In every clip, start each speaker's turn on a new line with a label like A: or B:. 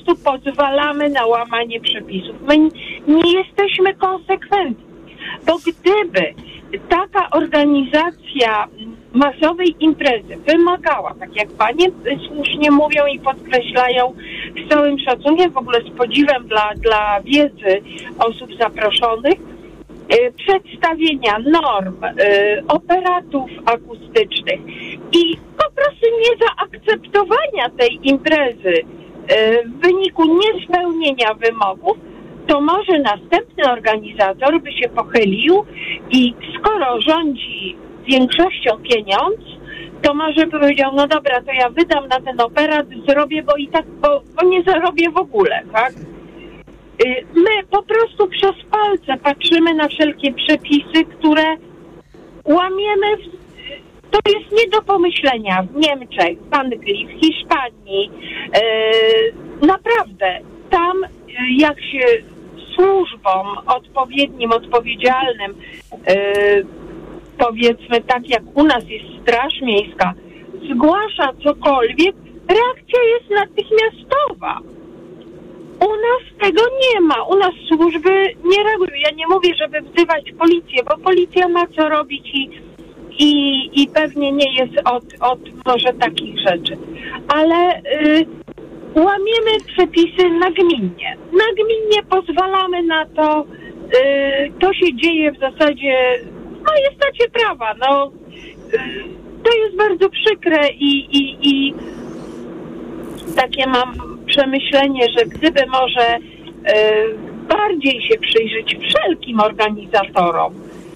A: prostu pozwalamy na łamanie przepisów. My nie jesteśmy konsekwentni, bo gdyby taka organizacja masowej imprezy wymagała, tak jak panie słusznie mówią i podkreślają z całym szacunkiem, w ogóle z podziwem dla wiedzy osób zaproszonych, przedstawienia norm, operatów akustycznych i po prostu niezaakceptowania tej imprezy w wyniku niespełnienia wymogów, to może następny organizator by się pochylił i skoro rządzi większością pieniądz, to może powiedział, no dobra, to ja wydam na ten operat, zrobię, bo i tak, bo nie zarobię w ogóle, tak? My po prostu przez palce patrzymy na wszelkie przepisy, które łamiemy. To jest nie do pomyślenia w Niemczech, w Anglii, w Hiszpanii. Naprawdę, tam jak się służbom odpowiedzialnym, powiedzmy tak jak u nas jest Straż Miejska, zgłasza cokolwiek, reakcja jest natychmiastowa. U nas tego nie ma. U nas służby nie reagują. Ja nie mówię, żeby wzywać policję, bo policja ma co robić i pewnie nie jest od może takich rzeczy. Ale łamiemy przepisy nagminnie. Nagminnie pozwalamy na to. To się dzieje w zasadzie w majestacie prawa. No, to jest bardzo przykre i takie mam przemyślenie, że gdyby może bardziej się przyjrzeć wszelkim organizatorom,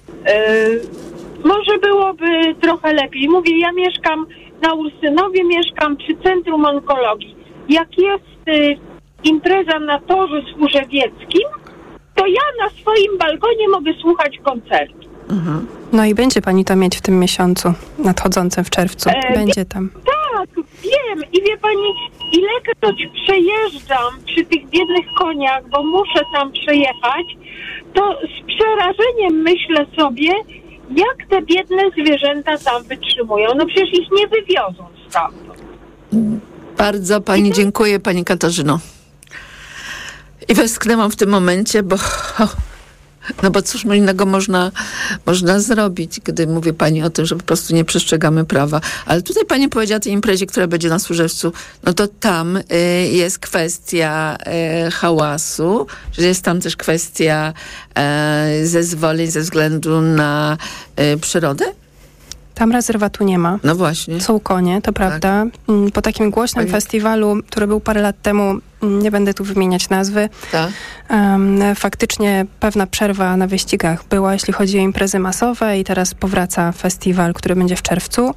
A: może byłoby trochę lepiej. Mówię, ja mieszkam na Ursynowie, mieszkam przy Centrum Onkologii. Jak jest impreza na Torze Służewieckim, to ja na swoim balkonie mogę słuchać koncertu.
B: Mhm. No i będzie pani to mieć w tym miesiącu nadchodzącym w czerwcu. Będzie tam.
A: Tak, wiem. I wie pani, ilekroć przejeżdżam przy tych biednych koniach, bo muszę tam przejechać, to z przerażeniem myślę sobie, jak te biedne zwierzęta tam wytrzymują. No przecież ich nie wywiozą stamtąd.
C: Bardzo pani dziękuję, pani Katarzyno. I westchnęłam w tym momencie, bo cóż innego można zrobić, gdy mówi pani o tym, że po prostu nie przestrzegamy prawa. Ale tutaj pani powiedziała o tej imprezie, która będzie na Służewcu, no to tam jest kwestia hałasu, że jest tam też kwestia zezwoleń ze względu na przyrodę?
B: Tam rezerwatu nie ma.
C: No właśnie.
B: Są konie, to prawda. Po takim głośnym festiwalu, który był parę lat temu, nie będę tu wymieniać nazwy,
C: tak.
B: Faktycznie pewna przerwa na wyścigach była, jeśli chodzi o imprezy masowe i teraz powraca festiwal, który będzie w czerwcu.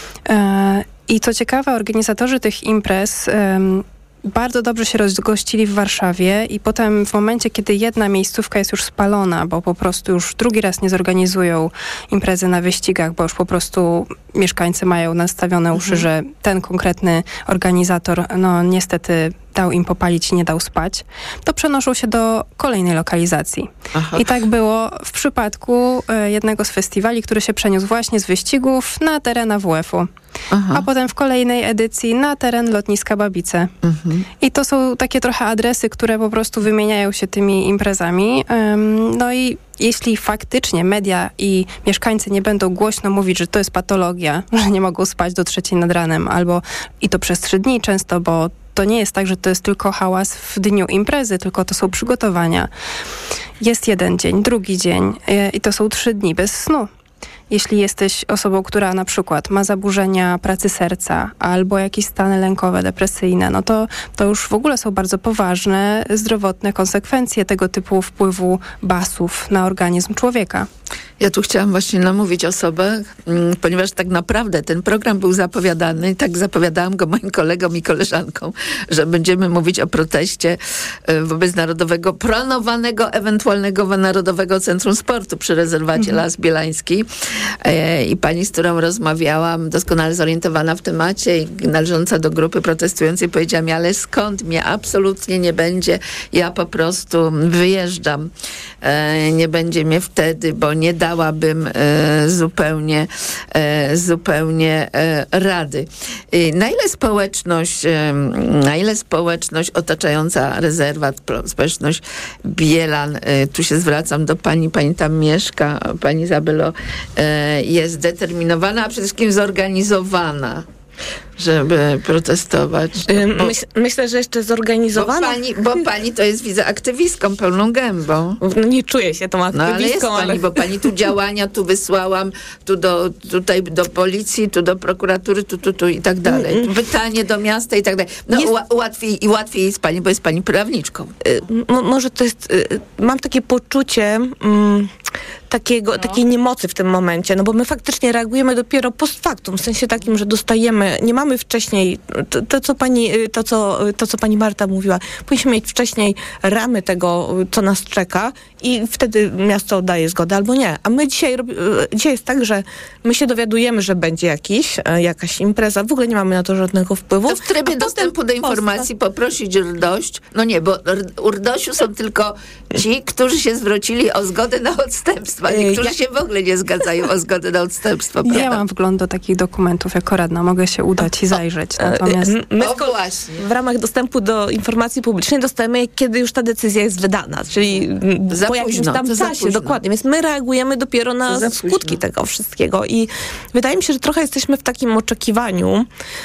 B: I co ciekawe, organizatorzy tych imprez bardzo dobrze się rozgościli w Warszawie i potem w momencie, kiedy jedna miejscówka jest już spalona, bo po prostu już drugi raz nie zorganizują imprezy na wyścigach, bo już po prostu mieszkańcy mają nastawione uszy, że ten konkretny organizator, no niestety dał im popalić i nie dał spać, to przenoszą się do kolejnej lokalizacji. Aha. I tak było w przypadku jednego z festiwali, który się przeniósł właśnie z wyścigów na teren AWF-u. Aha. A potem w kolejnej edycji na teren lotniska Babice. I to są takie trochę adresy, które po prostu wymieniają się tymi imprezami. No i jeśli faktycznie media i mieszkańcy nie będą głośno mówić, że to jest patologia, że nie mogą spać do 3:00 nad ranem, albo i to przez 3 dni często, bo to nie jest tak, że to jest tylko hałas w dniu imprezy, tylko to są przygotowania. Jest jeden dzień, drugi dzień i to są 3 dni bez snu. Jeśli jesteś osobą, która na przykład ma zaburzenia pracy serca albo jakieś stany lękowe, depresyjne, no to już w ogóle są bardzo poważne zdrowotne konsekwencje tego typu wpływu basów na organizm człowieka.
C: Ja tu chciałam właśnie namówić osobę, ponieważ tak naprawdę ten program był zapowiadany i tak zapowiadałam go moim kolegom i koleżankom, że będziemy mówić o proteście wobec Narodowego, planowanego, ewentualnego Narodowego Centrum Sportu przy rezerwacie Las Bielański. I pani, z którą rozmawiałam, doskonale zorientowana w temacie i należąca do grupy protestującej, powiedziała mi, ale skąd mnie absolutnie nie będzie, ja po prostu wyjeżdżam. Nie będzie mnie wtedy, bo nie da dałabym zupełnie rady. Na ile społeczność otaczająca rezerwat, społeczność Bielan, tu się zwracam do pani tam mieszka, pani Izabelo, jest zdeterminowana, a przede wszystkim zorganizowana, żeby protestować.
D: Myślę, że jeszcze zorganizowana.
C: Bo pani to jest, widzę, aktywistką pełną gębą.
D: No nie czuję się tą aktywistką,
C: ale jest pani, bo pani tu działania, tu wysłałam, tutaj do policji, tu do prokuratury, tu i tak dalej. Pytanie do miasta i tak dalej. No łatwiej jest pani, bo jest pani prawniczką.
D: Może to jest, mam takie poczucie takiej niemocy w tym momencie, no bo my faktycznie reagujemy dopiero post factum, w sensie takim, że nie mamy wcześniej, to co pani Marta mówiła, powinniśmy mieć wcześniej ramy tego, co nas czeka i wtedy miasto daje zgodę albo nie. A my dzisiaj jest tak, że my się dowiadujemy, że będzie jakaś impreza, w ogóle nie mamy na to żadnego wpływu.
C: To w trybie dostępu do informacji poprosić RDOŚ, no nie, bo u RDOŚ-u są tylko ci, którzy się zwrócili o zgodę na odstępstwa. Niektórzy się w ogóle nie zgadzają o zgodę na odstępstwo.
B: Ja mam wgląd do takich dokumentów jako radna. Mogę się udać i zajrzeć. Natomiast
D: my w ramach dostępu do informacji publicznej dostajemy, kiedy już ta decyzja jest wydana, czyli po jakimś tam czasie. Dokładnie. Więc my reagujemy dopiero na skutki tego wszystkiego. I wydaje mi się, że trochę jesteśmy w takim oczekiwaniu,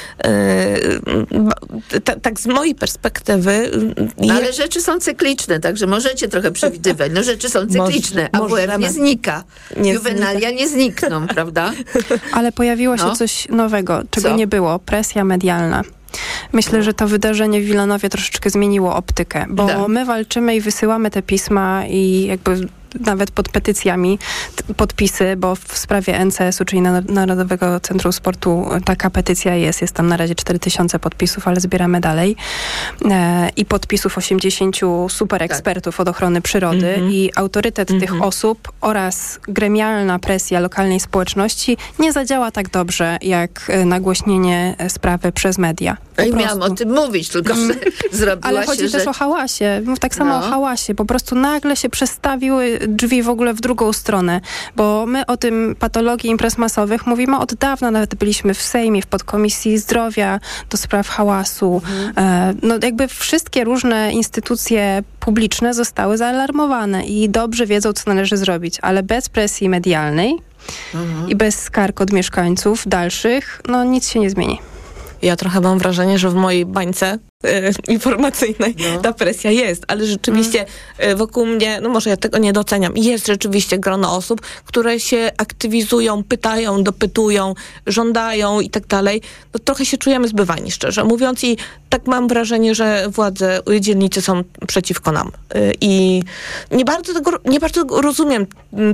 D: tak z mojej perspektywy.
C: Ale rzeczy są cykliczne, także możecie trochę przewidywać. No rzeczy są cykliczne, a WF nie znika. Juwenalia nie znikną, prawda?
B: Ale pojawiło się coś nowego, czego nie było. Presja medialna. Myślę, że to wydarzenie w Wilanowie troszeczkę zmieniło optykę, bo my walczymy i wysyłamy te pisma i jakby nawet pod petycjami podpisy, bo w sprawie NCS-u, czyli Narodowego Centrum Sportu, taka petycja jest tam na razie 4000 podpisów, ale zbieramy dalej. I podpisów 80 super ekspertów od ochrony przyrody i autorytet tych osób oraz gremialna presja lokalnej społeczności nie zadziała tak dobrze, jak nagłośnienie sprawy przez media.
C: I miałam o tym mówić, tylko że zrobiła
B: ale
C: się,
B: chodzi też o hałasie. Tak samo o hałasie. Po prostu nagle się przestawiły drzwi w ogóle w drugą stronę, bo my o tym patologii imprez masowych mówimy od dawna, nawet byliśmy w Sejmie, w podkomisji zdrowia do spraw hałasu. No jakby wszystkie różne instytucje publiczne zostały zaalarmowane i dobrze wiedzą, co należy zrobić, ale bez presji medialnej i bez skarg od mieszkańców dalszych, no nic się nie zmieni.
D: Ja trochę mam wrażenie, że w mojej bańce informacyjnej ta presja jest, ale rzeczywiście wokół mnie, no może ja tego nie doceniam, jest rzeczywiście grono osób, które się aktywizują, pytają, dopytują, żądają i tak dalej. No trochę się czujemy zbywani, szczerze mówiąc, i tak mam wrażenie, że władze, dzielnicy są przeciwko nam. I nie bardzo rozumiem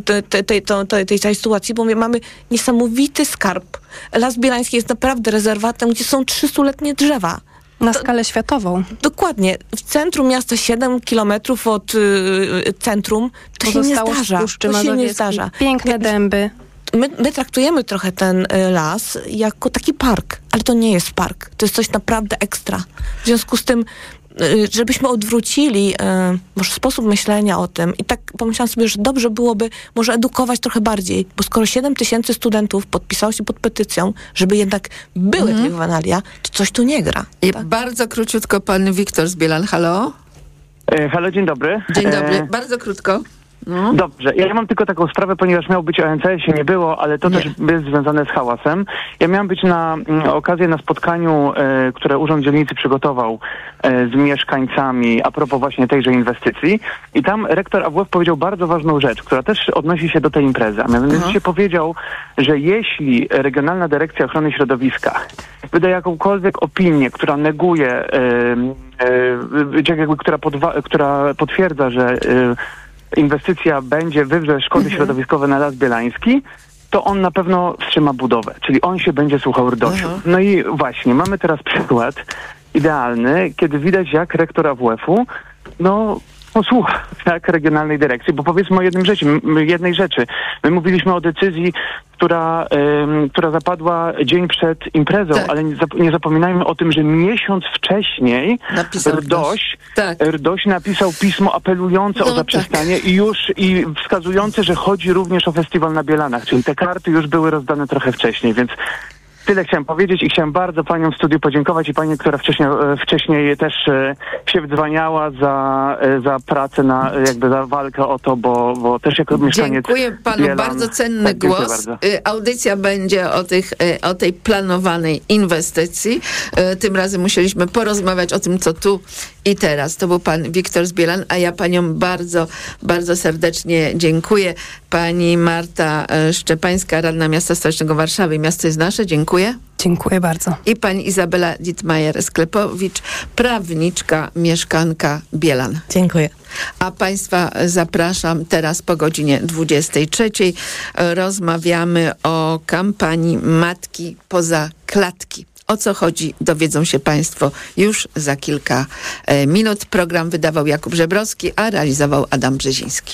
D: tej całej sytuacji, bo my mamy niesamowity skarb. Las Bielański jest naprawdę rezerwatem, gdzie są 300-letnie drzewa.
B: Na skalę światową.
D: Dokładnie. W centrum miasta 7 kilometrów od centrum to się nie zdarza. To się nie zdarza.
B: Piękne dęby.
D: My traktujemy trochę ten las jako taki park, ale to nie jest park. To jest coś naprawdę ekstra. W związku z tym, żebyśmy odwrócili może sposób myślenia o tym i tak pomyślałam sobie, że dobrze byłoby może edukować trochę bardziej, bo skoro 7000 studentów podpisało się pod petycją, żeby jednak były te juwenalia, to coś tu nie gra.
C: I bardzo króciutko pan Wiktor z Bielan. Halo?
E: Halo, dzień dobry.
C: Dzień dobry. Bardzo krótko. No.
E: Dobrze, ja mam tylko taką sprawę, ponieważ miał być o NCS-ie, nie było, ale to też jest związane z hałasem. Ja miałem być na okazję na spotkaniu, które Urząd Dzielnicy przygotował z mieszkańcami a propos właśnie tejże inwestycji i tam rektor AWF powiedział bardzo ważną rzecz, która też odnosi się do tej imprezy. A mianowicie powiedział, że jeśli Regionalna Dyrekcja Ochrony Środowiska wyda jakąkolwiek opinię, która neguje, która potwierdza, że inwestycja będzie wywrzeć szkody środowiskowe na Las Bielański, to on na pewno wstrzyma budowę, czyli on się będzie słuchał RDOŚ-u. No i właśnie, mamy teraz przykład idealny, kiedy widać, jak rektor AWF-u posłucha tak, regionalnej dyrekcji, bo powiedzmy o jednej rzeczy. My mówiliśmy o decyzji, która zapadła dzień przed imprezą, tak. Ale nie zapominajmy o tym, że miesiąc wcześniej RDOŚ napisał pismo apelujące o zaprzestanie i wskazujące, że chodzi również o festiwal na Bielanach, czyli te karty już były rozdane trochę wcześniej, więc tyle chciałem powiedzieć i chciałem bardzo paniom w studiu podziękować i pani, która wcześniej też się wdzwaniała za pracę, za walkę o to, bo też jako mieszkaniec
C: Dziękuję panu,
E: Bielan,
C: bardzo cenny głos. Bardzo. Audycja będzie o tej planowanej inwestycji. Tym razem musieliśmy porozmawiać o tym, co tu i teraz. To był pan Wiktor z Bielan, a ja paniom bardzo, bardzo serdecznie dziękuję. Pani Marta Szczepańska, radna miasta stołecznego Warszawy. Miasto jest nasze. Dziękuję.
B: Dziękuję bardzo.
C: I pani Izabela Dittmajer-Sklepowicz, prawniczka, mieszkanka Bielan.
D: Dziękuję.
C: A państwa zapraszam teraz po godzinie 23:00. Rozmawiamy o kampanii Matki poza klatki. O co chodzi, dowiedzą się państwo już za kilka minut. Program wydawał Jakub Żebrowski, a realizował Adam Brzeziński.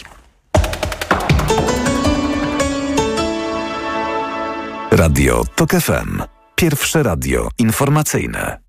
F: Radio TOK FM. Pierwsze radio informacyjne.